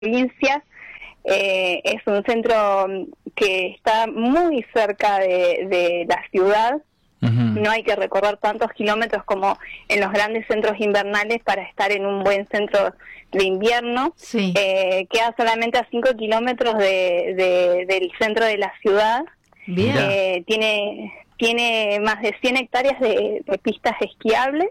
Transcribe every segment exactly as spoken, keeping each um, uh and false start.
provincias. Eh, es un centro que está muy cerca de, de la ciudad. Uh-huh. No hay que recorrer tantos kilómetros como en los grandes centros invernales para estar en un buen centro de invierno. Sí. Eh, queda solamente a cinco kilómetros de, de, del centro de la ciudad. Bien. Eh, tiene, tiene más de cien hectáreas de, de pistas esquiables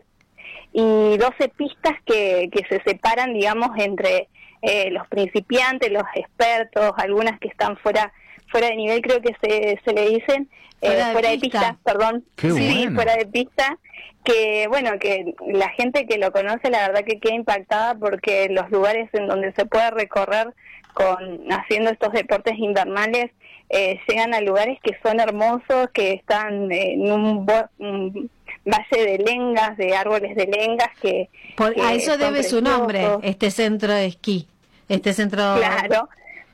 y doce pistas que, que se separan, digamos, entre eh, los principiantes, los expertos, algunas que están fuera fuera de nivel, creo que se, se le dicen, fuera, eh, de, fuera pista. de pista, perdón. Qué sí, bueno. fuera de pista, que bueno, que la gente que lo conoce, la verdad que queda impactada porque los lugares en donde se puede recorrer con haciendo estos deportes invernales, eh, llegan a lugares que son hermosos, que están en un, bo- un valle de lengas, de árboles de lengas, que, Por, que a eso debe preciosos. su nombre, este centro de esquí, este centro... Claro.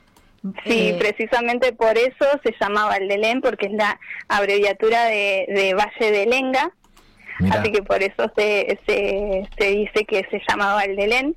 Sí, eh, precisamente por eso se llamaba Aldelén, porque es la abreviatura de, de Valle de Lenga. Mirá. Así que por eso se, se, se dice que se llamaba Aldelén.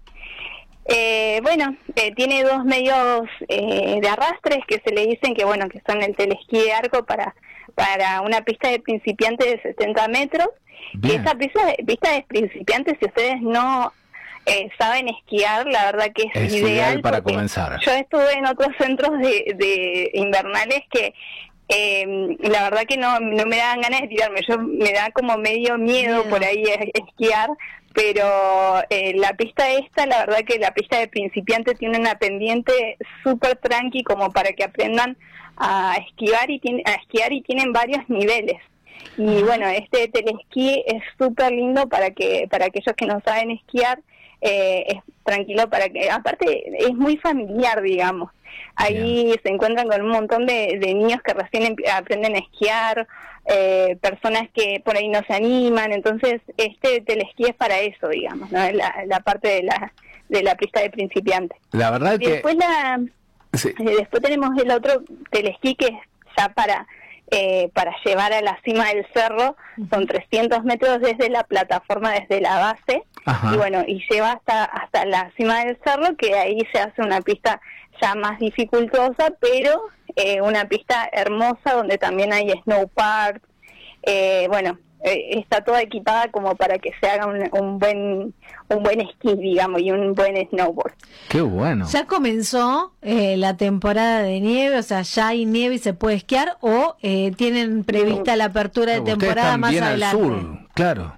Eh, bueno, eh, tiene dos medios eh, de arrastres que se le dicen que bueno que son el telesquí de arco para para una pista de principiantes de setenta metros. Bien. Y esta pista, pista de principiantes, si ustedes no eh, saben esquiar, la verdad que es, es ideal, ideal para comenzar. Yo estuve en otros centros de, de invernales que eh, la verdad que no, no me daban ganas de tirarme, yo me da como medio miedo, miedo. por ahí esquiar. Pero eh, la pista esta, la verdad que la pista de principiante tiene una pendiente súper tranqui como para que aprendan a esquivar y tiene, a esquiar y tienen varios niveles. Y bueno, este telesquí es súper lindo para que para aquellos que no saben esquiar, eh, es tranquilo para que, aparte es muy familiar, digamos. Ahí Bien. se encuentran con un montón de, de niños que recién aprenden a esquiar, eh, personas que por ahí no se animan, entonces este telesquí es para eso, digamos, ¿no? La, la parte de la de la pista de principiante. La verdad y que... Después, la, sí. eh, después tenemos el otro telesquí que es ya para... Eh, para llevar a la cima del cerro, son trescientos metros desde la plataforma, desde la base. Ajá. Y bueno, y lleva hasta hasta la cima del cerro, que ahí se hace una pista ya más dificultosa, pero eh, una pista hermosa donde también hay snow park. Eh, bueno, eh, está toda equipada como para que se haga un, un buen un buen esquí, digamos, y un buen snowboard. ¡Qué bueno! ¿Ya comenzó eh, la temporada de nieve? O sea, ¿ya hay nieve y se puede esquiar? ¿O eh, tienen prevista la apertura de temporada más adelante? Al sur, claro.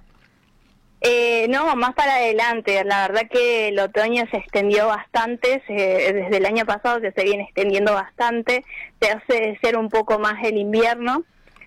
Eh, no, más para adelante. La verdad que el otoño se extendió bastante, se, desde el año pasado que se viene extendiendo bastante, se hace ser un poco más el invierno.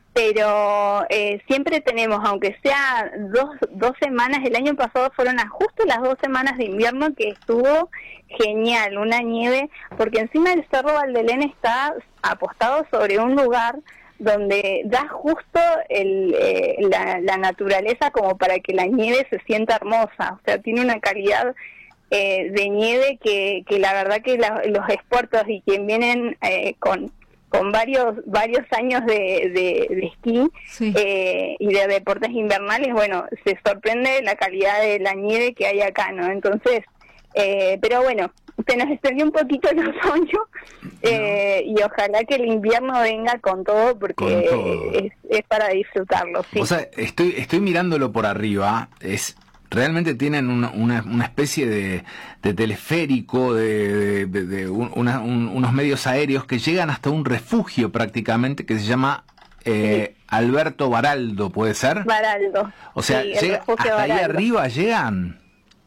Pero eh, siempre tenemos, aunque sea dos, dos semanas, el año pasado fueron a justo las dos semanas de invierno que estuvo genial, una nieve, porque encima del Cerro Valdelén está apostado sobre un lugar donde da justo el, eh, la, la naturaleza como para que la nieve se sienta hermosa, o sea, tiene una calidad eh, de nieve que, que la verdad que la, los expertos y quien vienen eh, con... con varios varios años de, de, de esquí sí. eh, y de deportes invernales, bueno, se sorprende la calidad de la nieve que hay acá, ¿no? Entonces, eh, pero bueno, se nos extendió un poquito el otoño eh, no. y ojalá que el invierno venga con todo porque con todo. Es, es para disfrutarlo. ¿Sí? O sea, estoy, estoy mirándolo por arriba, es... Realmente tienen una, una, una especie de, de teleférico, de, de, de, de un, una, un, unos medios aéreos que llegan hasta un refugio prácticamente que se llama eh, sí. Alberto Baraldo, ¿puede ser? Baraldo. O sea, sí, llega, hasta Baraldo. Ahí arriba llegan.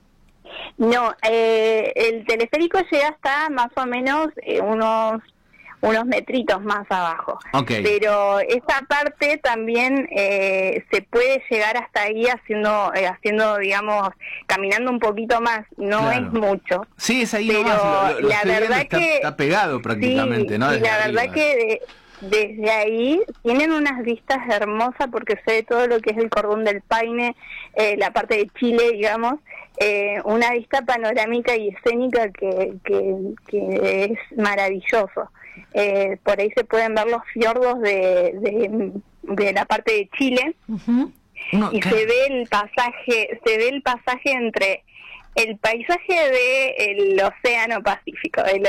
No, eh, el teleférico llega hasta más o menos eh, unos... unos metritos más abajo. Okay. Pero esa parte también eh, se puede llegar hasta ahí haciendo, eh, haciendo digamos, caminando un poquito más, no claro. es mucho. Sí, es ahí pero nomás, lo, lo la verdad está, que está pegado prácticamente, sí, ¿no? Y la arriba. verdad que de, desde ahí tienen unas vistas hermosas porque se ve todo lo que es el Cordón del Paine, eh, la parte de Chile, digamos, eh, una vista panorámica y escénica que, que, que es maravilloso. Eh, por ahí se pueden ver los fiordos de, de, de la parte de Chile. Uh-huh. No, y ¿qué? se ve el pasaje se ve el pasaje entre el paisaje del Océano Pacífico, el